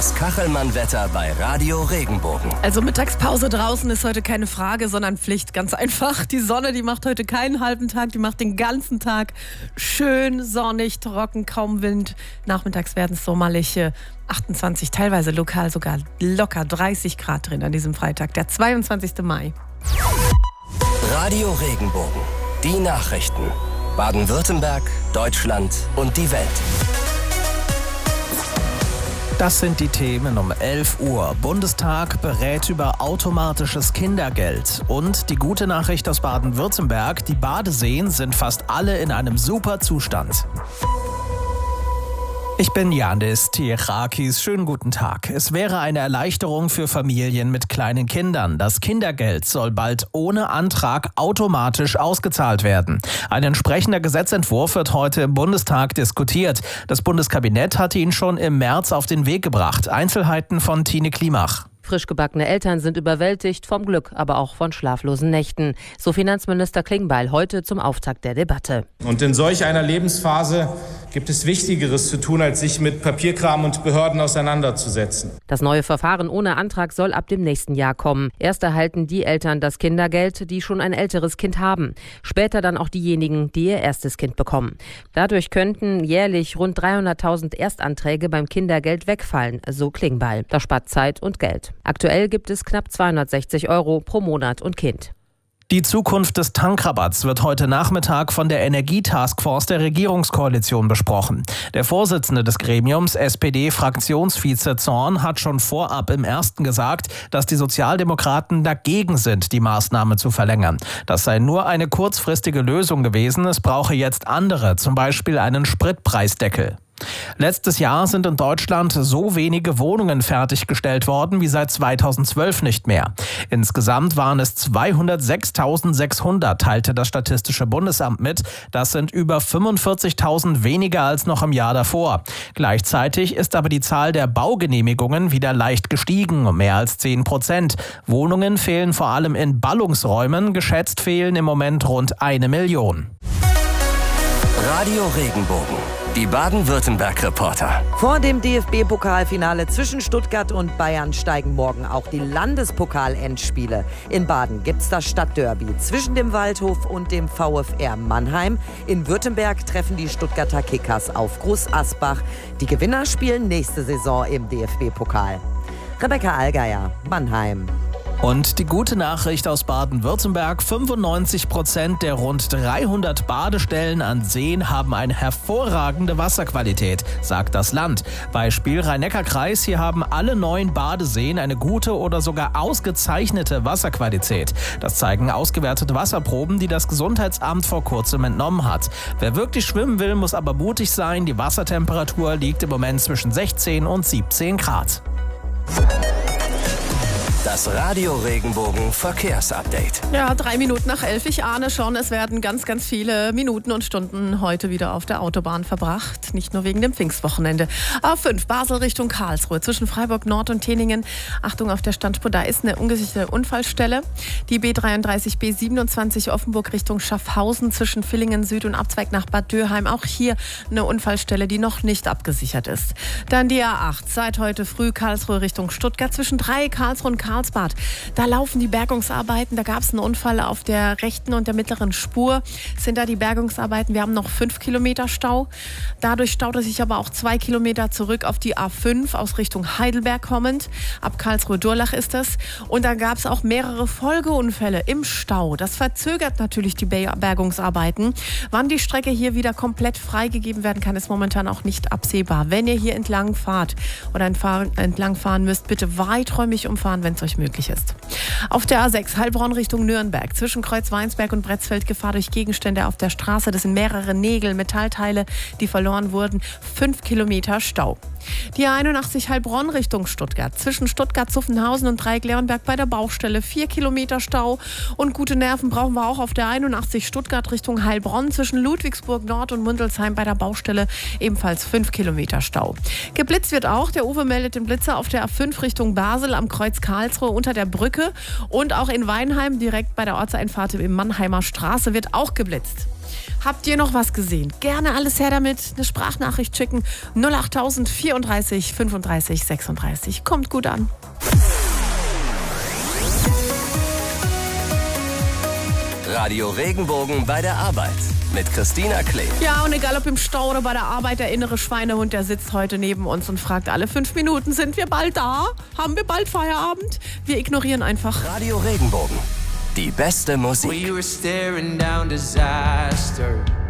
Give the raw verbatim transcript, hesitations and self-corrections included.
Das Kachelmann-Wetter bei Radio Regenbogen. Also Mittagspause draußen ist heute keine Frage, sondern Pflicht. Ganz einfach. Die Sonne, die macht heute keinen halben Tag, die macht den ganzen Tag schön sonnig, trocken, kaum Wind. Nachmittags werden es sommerliche achtundzwanzig, teilweise lokal sogar locker dreißig Grad drin an diesem Freitag, der zweiundzwanzigsten Mai. Radio Regenbogen. Die Nachrichten. Baden-Württemberg, Deutschland und die Welt. Das sind die Themen um elf Uhr. Bundestag berät über automatisches Kindergeld. Und die gute Nachricht aus Baden-Württemberg, die Badeseen sind fast alle in einem super Zustand. Ich bin Janis Tirakis. Schönen guten Tag. Es wäre eine Erleichterung für Familien mit kleinen Kindern. Das Kindergeld soll bald ohne Antrag automatisch ausgezahlt werden. Ein entsprechender Gesetzentwurf wird heute im Bundestag diskutiert. Das Bundeskabinett hatte ihn schon im März auf den Weg gebracht. Einzelheiten von Tine Klimach. Frisch gebackene Eltern sind überwältigt vom Glück, aber auch von schlaflosen Nächten. So Finanzminister Klingbeil heute zum Auftakt der Debatte. Und in solch einer Lebensphase gibt es Wichtigeres zu tun, als sich mit Papierkram und Behörden auseinanderzusetzen. Das neue Verfahren ohne Antrag soll ab dem nächsten Jahr kommen. Erst erhalten die Eltern das Kindergeld, die schon ein älteres Kind haben. Später dann auch diejenigen, die ihr erstes Kind bekommen. Dadurch könnten jährlich rund dreihunderttausend Erstanträge beim Kindergeld wegfallen, so Klingbeil. Das spart Zeit und Geld. Aktuell gibt es knapp zweihundertsechzig Euro pro Monat und Kind. Die Zukunft des Tankrabatts wird heute Nachmittag von der Energietaskforce der Regierungskoalition besprochen. Der Vorsitzende des Gremiums, S P D-Fraktionsvize Zorn, hat schon vorab im ersten gesagt, dass die Sozialdemokraten dagegen sind, die Maßnahme zu verlängern. Das sei nur eine kurzfristige Lösung gewesen, es brauche jetzt andere, zum Beispiel einen Spritpreisdeckel. Letztes Jahr sind in Deutschland so wenige Wohnungen fertiggestellt worden wie seit zweitausendzwölf nicht mehr. Insgesamt waren es zweihundertsechstausendsechshundert, teilte das Statistische Bundesamt mit. Das sind über fünfundvierzigtausend weniger als noch im Jahr davor. Gleichzeitig ist aber die Zahl der Baugenehmigungen wieder leicht gestiegen, um mehr als zehn Prozent. Wohnungen fehlen vor allem in Ballungsräumen. Geschätzt fehlen im Moment rund eine Million. Radio Regenbogen. Die Baden-Württemberg-Reporter. Vor dem D F B-Pokalfinale zwischen Stuttgart und Bayern steigen morgen auch die Landespokal-Endspiele. In Baden gibt's das Stadtderby zwischen dem Waldhof und dem VfR Mannheim. In Württemberg treffen die Stuttgarter Kickers auf Groß Asbach. Die Gewinner spielen nächste Saison im D F B-Pokal. Rebecca Allgeier, Mannheim. Und die gute Nachricht aus Baden-Württemberg: fünfundneunzig Prozent der rund dreihundert Badestellen an Seen haben eine hervorragende Wasserqualität, sagt das Land. Beispiel Rhein-Neckar-Kreis, hier haben alle neun Badeseen eine gute oder sogar ausgezeichnete Wasserqualität. Das zeigen ausgewertete Wasserproben, die das Gesundheitsamt vor kurzem entnommen hat. Wer wirklich schwimmen will, muss aber mutig sein. Die Wassertemperatur liegt im Moment zwischen sechzehn und siebzehn Grad. Das Radio Regenbogen Verkehrsupdate. Ja, drei Minuten nach elf. Ich ahne schon, es werden ganz, ganz viele Minuten und Stunden heute wieder auf der Autobahn verbracht. Nicht nur wegen dem Pfingstwochenende. A fünf, Basel Richtung Karlsruhe, zwischen Freiburg Nord und Teningen. Achtung auf der Standspur, da ist eine ungesicherte Unfallstelle. Die B dreiunddreißig B siebenundzwanzig Offenburg Richtung Schaffhausen, zwischen Villingen Süd und Abzweig nach Bad Dürheim. Auch hier eine Unfallstelle, die noch nicht abgesichert ist. Dann die A acht, seit heute früh Karlsruhe Richtung Stuttgart, zwischen drei Karlsruhe und Karlsbad. Da laufen die Bergungsarbeiten. Da gab es einen Unfall auf der rechten und der mittleren Spur. Sind da die Bergungsarbeiten. Wir haben noch fünf Kilometer Stau. Dadurch staut es sich aber auch zwei Kilometer zurück auf die A fünf aus Richtung Heidelberg kommend. Ab Karlsruhe-Durlach ist das. Und da gab es auch mehrere Folgeunfälle im Stau. Das verzögert natürlich die Bergungsarbeiten. Wann die Strecke hier wieder komplett freigegeben werden kann, ist momentan auch nicht absehbar. Wenn ihr hier entlang fahrt oder entlang fahren müsst, bitte weiträumig umfahren, wenn es euch möglich ist. Auf der A sechs Heilbronn Richtung Nürnberg, zwischen Kreuzweinsberg und Bretzfeld, Gefahr durch Gegenstände auf der Straße. Das sind mehrere Nägel, Metallteile, die verloren wurden. Fünf Kilometer Stau. Die A einundachtzig Heilbronn Richtung Stuttgart, zwischen Stuttgart-Zuffenhausen und Dreieck-Leonberg bei der Baustelle. Vier Kilometer Stau. Und gute Nerven brauchen wir auch auf der einundachtzig Stuttgart Richtung Heilbronn, zwischen Ludwigsburg Nord und Mundelsheim bei der Baustelle. Ebenfalls fünf Kilometer Stau. Geblitzt wird auch. Der Uwe meldet den Blitzer auf der A fünf Richtung Basel am Kreuz Karlsruhe unter der Brücke. Und auch in Weinheim direkt bei der Ortseinfahrt im Mannheimer Straße wird auch geblitzt. Habt ihr noch was gesehen? Gerne alles her damit. Eine Sprachnachricht schicken. null achttausend vierunddreißig fünfunddreißig sechsunddreißig. Kommt gut an. Radio Regenbogen bei der Arbeit mit Christina Klee. Ja, und egal ob im Stau oder bei der Arbeit, der innere Schweinehund, der sitzt heute neben uns und fragt alle fünf Minuten, sind wir bald da? Haben wir bald Feierabend? Wir ignorieren einfach. Radio Regenbogen, die beste Musik. We were staring down disaster.